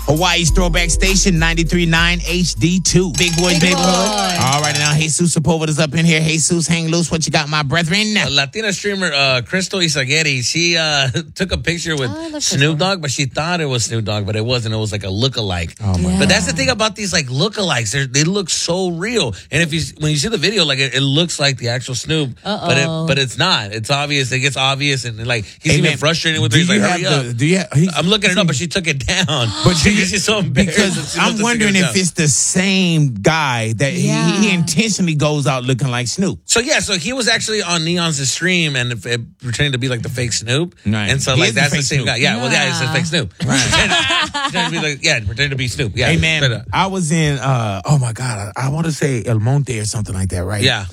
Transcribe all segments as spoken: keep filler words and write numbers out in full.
Hawaii's Throwback Station, ninety-three point nine H D two. Big Boys Big Neighborhood. boy. All right, now Jesus Sepulveda's up in here. Jesus, hang loose. What you got, my brethren? A Latina streamer, uh, Crystal Izaguirre, she uh, took a picture with Oh, I love Snoop Dogg, but she thought it was Snoop Dogg, but it wasn't. It was like a lookalike. Oh, my Yeah. But that's the thing about these like lookalikes. They're, they look so real. And if you when you see the video, like it, it looks like the actual Snoop, Uh-oh. but it but it's not. It's obvious. It gets obvious, and like he's Hey, even man, frustrated with her. do He's like, you hurry have up. the- do you have- he's- I'm looking it up, but she took it down. But do you, she's so embarrassed. because She wants I'm to wondering take it if down. it's the same guy that he, Yeah. he intentionally goes out looking like Snoop. So yeah, so he was actually on Neon's stream and it, it, pretending to be like the fake Snoop, Right. and so He like is the that's the fake same Snoop. guy. Yeah, well, yeah, it's the Yeah. fake Snoop. Right. pretending to be like, yeah, pretending to be Snoop. Yeah, Hey straight man, up. I was in uh oh my god, I, I want to say El Monte or something like that, right? Yeah.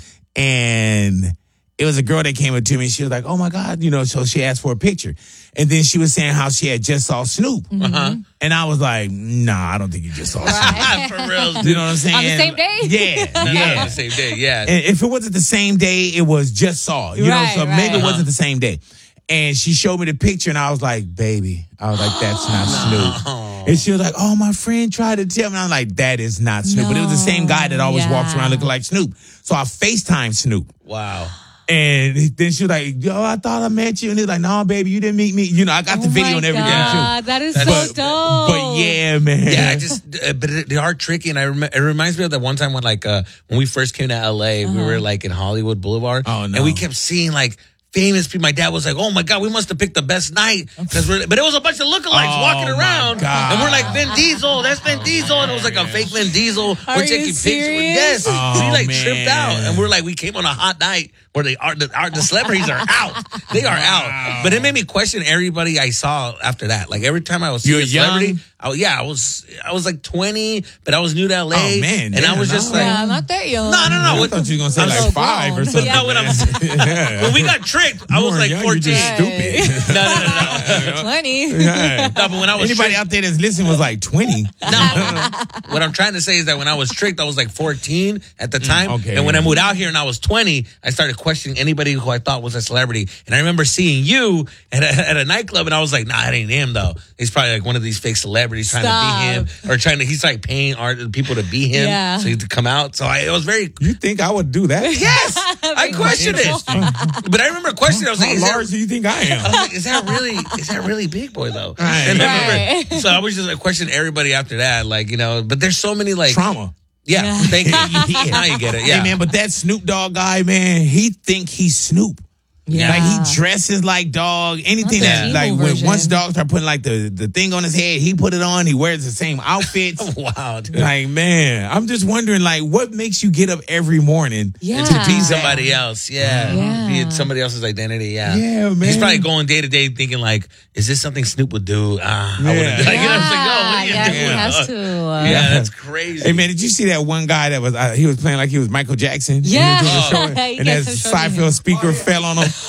And it was a girl that came up to me and she was like, "Oh my god," you know, so she asked for a picture. And then she was saying how she had just saw Snoop. Uh-huh. And I was like, "Nah, I don't think you just saw Snoop." For real, dude. You know what I'm saying? On the same day? Yeah, No, no, yeah. on the same day. Yeah. And if it wasn't the same day, it was just saw. You Right, know, so maybe it right. wasn't the same day. And she showed me the picture, and I was like, "Baby," I was like, "That's not Snoop." And she was like, "Oh, my friend tried to tell me." I'm like, "That is not Snoop." But it was the same guy that always Yeah. walks around looking like Snoop. So I FaceTimed Snoop. Wow. And then she was like, "Yo, I thought I met you." And he's like, "No, baby, you didn't meet me." You know, I got the Oh video my and everything God, too. that is That's- so dope. But yeah, man. Yeah, I just, uh, but it, they are tricky, and I rem- it reminds me of that one time when, like, uh, when we first came to L A, we were like in Hollywood Boulevard, Oh, no. and we kept seeing like famous people. My dad was like, "Oh my god, we must have picked the best night," because we're, but it was a bunch of lookalikes Oh, walking my around, God. and we're like, "Vin Diesel, that's Vin Diesel," and it was like a fake Vin Diesel. Are we're you taking serious? pictures. Yes, Oh, we like man. tripped out, and we're like, we came on a hot night where they are the, are, the celebrities are out. They are out. But it made me question everybody I saw after that. Like every time I was You seeing were a celebrity, young? I, was- yeah, I was I was like twenty, but I was new to L A. Oh, man, and yeah, I was just no. like, yeah, not that young. no, no, no. I What thought you were gonna say I'm like so five or grown. something. But not when I'm- Yeah. when we got tricked, I You was were like young, you fourteen. just stupid. No, no, no, no. twenty. Yeah. No, but when I was Anybody tricked, out there that's listening was like twenty. no. What I'm trying to say is that when I was tricked, I was like fourteen at the time. okay, and when yeah. I moved out here and I was twenty, I started questioning anybody who I thought was a celebrity. And I remember seeing you at a, at a nightclub, and I was like, nah, it ain't him, though. He's probably like one of these fake celebrities trying Stop. to be him. Or trying to, he's like paying art people to be him. Yeah. So he to come out. So I, it was very, You think I would do that? yes, I questioned it. But I remember questioning, I was like, How is large that, do you think I I was am? like, is that really, is that really Big Boy, though? Right. And I Right. remember, so I was just like questioning everybody after that. Like, you know, but there's so many like, Trauma. yeah, Yeah. thank you. Yeah. Now you get it. Yeah. Hey man, but that Snoop Dogg guy, man, he think he's Snoop. Yeah. Like he dresses like dog. Anything Not the that evil like when version. once dog start putting like the, the thing on his head, he put it on. He wears the same outfits. Wow, dude. Like man, I'm just wondering like what makes you get up every morning Yeah. To be somebody else, yeah. Yeah. Be it somebody else's identity, yeah. Yeah, man. He's probably going day to day thinking like, is this something Snoop would do? Ah, I Yeah. wouldn't. Like, you know, it's like, no, what are you yeah, doing? he has Uh, to. Uh, Yeah, that's crazy. Hey man, did you see that one guy that was uh, he was playing like he was Michael Jackson? Yeah. And, he was doing the show, He and gets that so short in Seinfeld speaker fell on him.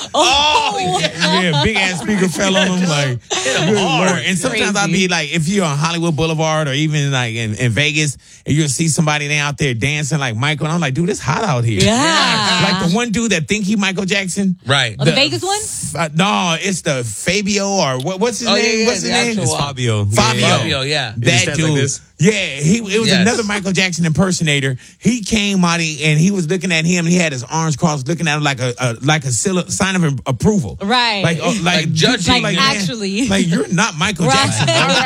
Oh, yeah. Yeah, big ass speaker fell on him like good hard. Lord. And sometimes I'll Crazy. be like, if you're on Hollywood Boulevard or even like in, in Vegas, and you'll see somebody they out there dancing like Michael, and I'm like, dude, it's hot out here. Yeah. Like the one dude that think he Michael Jackson. Right. Oh, the Vegas one? Uh, no, it's the Fabio or what, what's his Oh, yeah, name? yeah, what's his the name? actual It's one. Fabio. Fabio. Fabio, yeah. he That stands dude. like this? Yeah, he it was Yes. another Michael Jackson impersonator. He came out and he was looking at him and he had his arms crossed, looking at him like a, a like a sil- sign of approval. Right. Like, oh, like, Like judging. Like, man, actually. like you're not Michael Right. Jackson.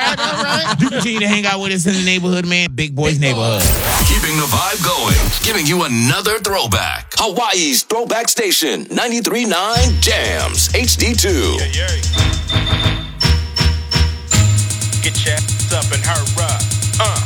Bro. You continue to hang out with us in the neighborhood, man. Big Boys Neighborhood. Keeping the vibe going, giving you another throwback. Hawaii's Throwback Station, ninety-three point nine Jams, H D two. Get your ass up and hurry up. Uh.